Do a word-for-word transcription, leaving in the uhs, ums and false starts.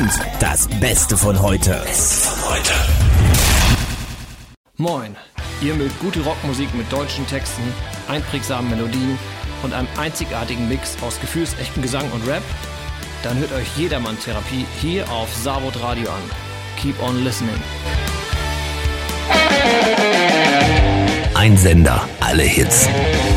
und das Beste von heute. Beste von heute. Moin, ihr mögt gute Rockmusik mit deutschen Texten, einprägsamen Melodien und einem einzigartigen Mix aus gefühlsechten Gesang und Rap? Dann hört euch Jedermann Therapie hier auf Savod Radio an. Keep on listening. Ein Sender, alle Hits.